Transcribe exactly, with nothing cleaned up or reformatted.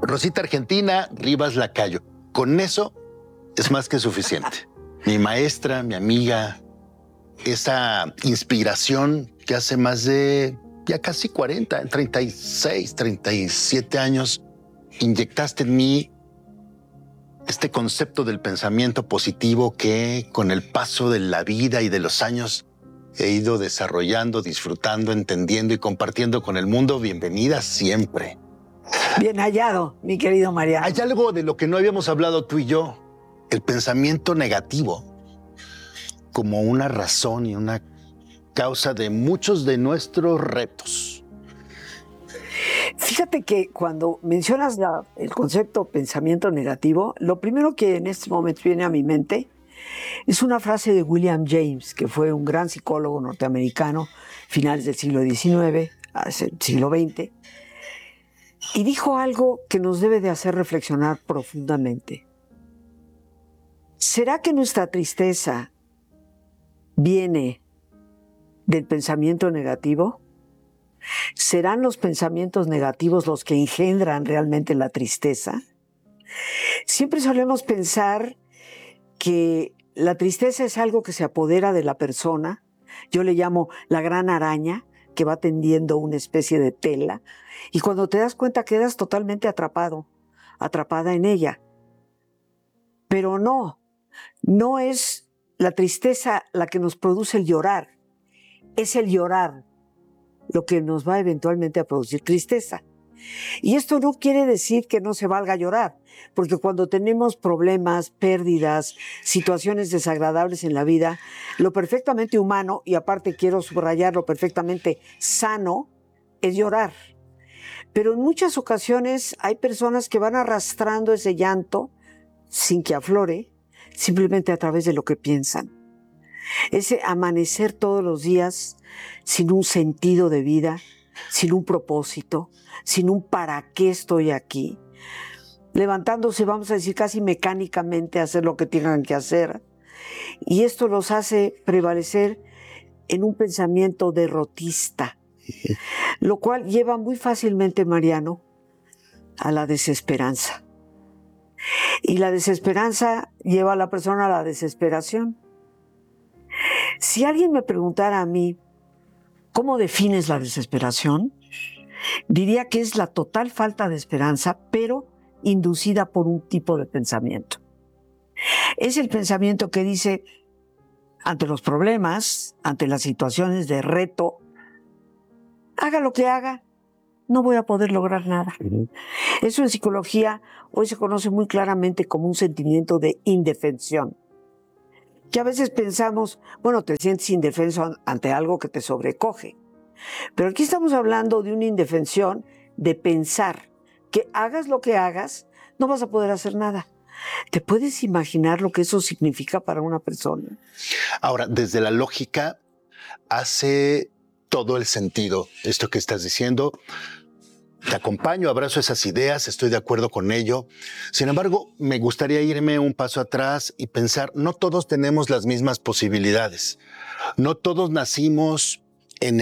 Rosita Argentina Rivas Lacayo. Con eso es más que suficiente. Mi maestra, mi amiga, esa inspiración que hace más de ya casi cuarenta, treinta y seis, treinta y siete años, inyectaste en mí este concepto del pensamiento positivo que con el paso de la vida y de los años he ido desarrollando, disfrutando, entendiendo y compartiendo con el mundo. Bienvenida siempre. Bien hallado, mi querido Mariano. Hay algo de lo que no habíamos hablado tú y yo, el pensamiento negativo, como una razón y una causa de muchos de nuestros retos. Fíjate que cuando mencionas la, el concepto pensamiento negativo, lo primero que en este momento viene a mi mente es una frase de William James, que fue un gran psicólogo norteamericano, finales del siglo diecinueve, hace el siglo veinte, y dijo algo que nos debe de hacer reflexionar profundamente. ¿Será que nuestra tristeza viene del pensamiento negativo? ¿Serán los pensamientos negativos los que engendran realmente la tristeza? Siempre solemos pensar que la tristeza es algo que se apodera de la persona. Yo le llamo la gran araña, que va tendiendo una especie de tela, y cuando te das cuenta quedas totalmente atrapado, atrapada en ella. Pero no, no es la tristeza la que nos produce el llorar, es el llorar lo que nos va eventualmente a producir tristeza. Y esto no quiere decir que no se valga llorar, porque cuando tenemos problemas, pérdidas, situaciones desagradables en la vida, lo perfectamente humano, y aparte quiero subrayar lo perfectamente sano, es llorar. Pero en muchas ocasiones hay personas que van arrastrando ese llanto sin que aflore, simplemente a través de lo que piensan. Ese amanecer todos los días sin un sentido de vida, sin un propósito, sin un para qué estoy aquí, levantándose, vamos a decir, casi mecánicamente a hacer lo que tengan que hacer. Y esto los hace prevalecer en un pensamiento derrotista, lo cual lleva muy fácilmente, Mariano, a la desesperanza. Y la desesperanza lleva a la persona a la desesperación. Si alguien me preguntara a mí, ¿cómo defines la desesperación? Diría que es la total falta de esperanza, pero inducida por un tipo de pensamiento. Es el pensamiento que dice, ante los problemas, ante las situaciones de reto, haga lo que haga, no voy a poder lograr nada. Uh-huh. Eso en psicología hoy se conoce muy claramente como un sentimiento de indefensión. Que a veces pensamos, bueno, te sientes indefenso ante algo que te sobrecoge. Pero aquí estamos hablando de una indefensión de pensar que hagas lo que hagas, no vas a poder hacer nada. ¿Te puedes imaginar lo que eso significa para una persona? Ahora, desde la lógica, hace todo el sentido esto que estás diciendo. Te acompaño, abrazo esas ideas, estoy de acuerdo con ello. Sin embargo, me gustaría irme un paso atrás y pensar, no todos tenemos las mismas posibilidades. No todos nacimos